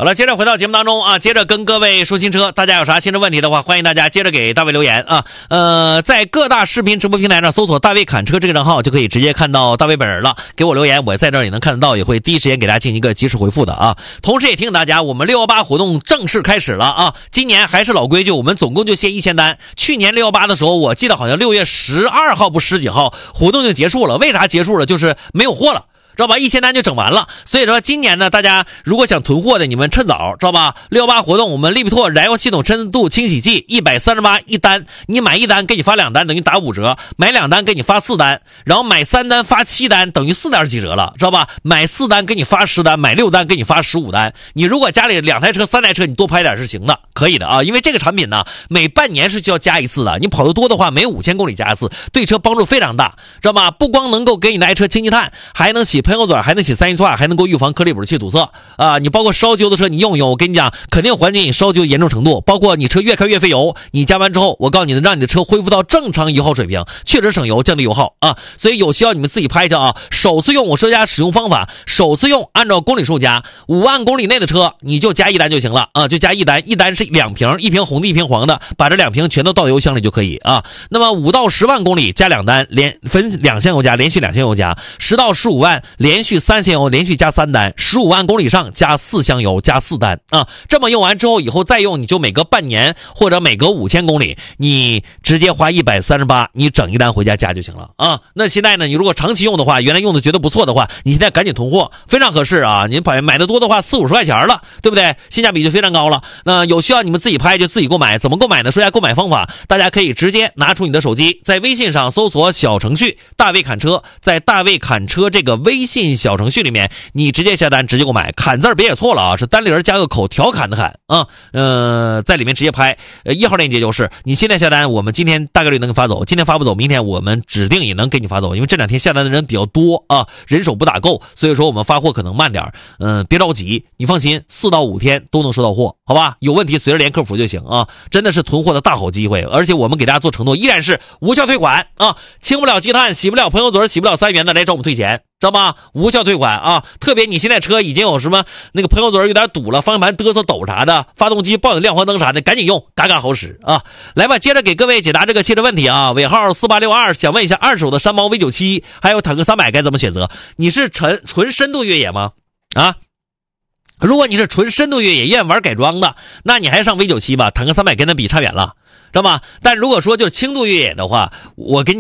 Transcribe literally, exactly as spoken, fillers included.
好了，接着回到节目当中啊，接着跟各位说新车，大家有啥新车问题的话，欢迎大家接着给大卫留言啊。呃，在各大视频直播平台上搜索大卫侃车这个账号，就可以直接看到大卫本人了。给我留言，我在这儿也能看得到，也会第一时间给大家进行一个及时回复的啊。同时也提醒大家，我们六一八活动正式开始了啊！今年还是老规矩，我们总共就限一千单。去年六一八的时候，我记得好像六月十二号不十几号活动就结束了。为啥结束了？就是没有货了。知道吧？一千单就整完了，所以说今年呢，大家如果想囤货的，你们趁早，知道吧？六一八活动，我们利比拓燃油系统深度清洗剂一百三十八一单，你买一单给你发两单，等于打五折；买两单给你发四单，然后买三单发七单，等于四点几折了，知道吧？买四单给你发十单，买六单给你发十五单。你如果家里两台车、三台车，你多拍点是行的，可以的啊。因为这个产品呢，每半年是就要加一次的，你跑得多的话，每五千公里加一次，对车帮助非常大，知道吧？不光能够给你的爱车清积碳，还能洗喷油嘴，还能洗三元酸，还能够预防颗粒补气堵塞啊！你包括烧机油的车，你用一用，我跟你讲，肯定缓解你烧机油严重程度。包括你车越开越费油，你加完之后，我告诉你，让你的车恢复到正常油耗水平，确实省油，降低油耗啊！所以有需要你们自己拍一下啊！首次用我说一下使用方法，首次用按照公里数加，五万公里内的车你就加一单就行了啊，就加一单，一单是两瓶，一瓶红的，一瓶黄的，把这两瓶全都倒油箱里就可以啊。那么五到十万公里加两单，连分两箱油加，连续两箱油加；十到十五万连续三箱油，连续加三单；十五万公里以上加四箱油加四单啊。这么用完之后，以后再用，你就每隔半年或者每隔五千公里，你直接花一百三十八，你整一单回家加就行了啊。那现在呢，你如果长期用的话，原来用的觉得不错的话，你现在赶紧囤货，非常合适啊。您买买的多的话，四五十块钱了，对不对？性价比就非常高了。那有需要你们自己拍就自己购买，怎么购买呢？说一下购买方法，大家可以直接拿出你的手机，在微信上搜索小程序大卫侃车，在大卫侃车这个微信小程序里面，你直接下单，直接购买。侃字儿别写错了啊，是单立人加个口，调侃的侃啊。呃，在里面直接拍。呃，一号链接就是你现在下单，我们今天大概率能给发走，今天发不走，明天我们指定也能给你发走，因为这两天下单的人比较多啊，人手不打够，所以说我们发货可能慢点。嗯、呃，别着急，你放心，四到五天都能收到货，好吧？有问题随时连客服就行啊，真的是囤货的大好机会，而且我们给大家做承诺，依然是无效退款啊，清不了积碳，洗不了喷油嘴，洗不了三元的，来找我们退钱。知道吧？无效退款啊！特别你现在车已经有什么那个喷油嘴有点堵了，方向盘嘚瑟抖啥的，发动机报警亮黄灯啥的，赶紧用，嘎嘎好使啊！来吧，接着给各位解答这个汽车问题啊。尾号四八六二，想问一下，二手的山猫 V 九七还有坦克三百该怎么选择？你是纯纯深度越野吗？啊？如果你是纯深度越野，愿意玩改装的，那你还是上 V 九七吧，坦克三百跟它比差远了，知道吗？但如果说就是轻度越野的话，我跟你